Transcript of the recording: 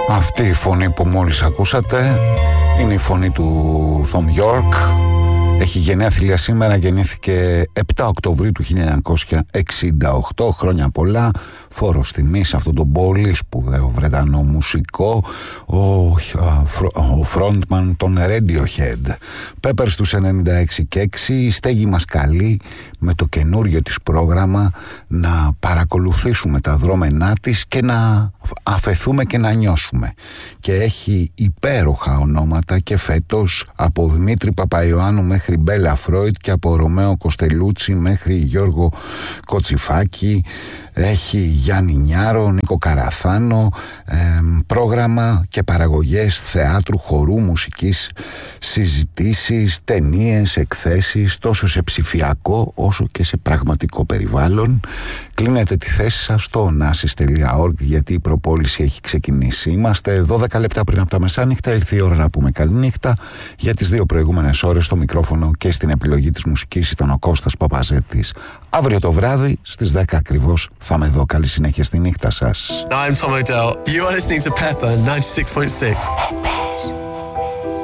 Αυτή η φωνή που μόλις ακούσατε είναι η φωνή του Thom Yorke. Έχει γενέθλια σήμερα, γεννήθηκε 7 Οκτωβρίου του 1968, χρόνια πολλά, φόρος τιμής σε αυτόν τον πολύ σπουδαίο Βρετανό μουσικό, ο frontman των Radiohead. Peppers στους 96 και 6, η στέγη μας καλεί με το καινούριο της πρόγραμμα να παρακολουθήσουμε τα δρόμενά της και να αφεθούμε και να νιώσουμε. Και έχει υπέροχα ονόματα και φέτος, από Δημήτρη Παπαϊωάννου μέχρι Μπέλα Φρόιτ και από Ρωμαίο Κοστελούτσι μέχρι Γιώργο Κοτσιφάκη. Έχει Γιάννη Νιάρο, Νίκο Καραθάνο, πρόγραμμα και παραγωγές θεάτρου, χορού, μουσικής, συζητήσεις, ταινίες, εκθέσεις, τόσο σε ψηφιακό όσο και σε πραγματικό περιβάλλον. Κλείνετε τη θέση σας στο onassis.org, γιατί η προπόληση έχει ξεκινήσει. Είμαστε 12 λεπτά πριν από τα μεσάνυχτα, ήρθε η ώρα να πούμε καληνύχτα. Για τις 2 προηγούμενες ώρες στο μικρόφωνο και στην επιλογή της μουσικής ήταν ο Κώστας Παπαζέτης. Αύριο το βράδυ στις 10 ακριβώς θα είμαι εδώ. Καλή συνέχεια στη νύχτα σας. I'm Tom O'Dell. You are listening to Pepper 96.6.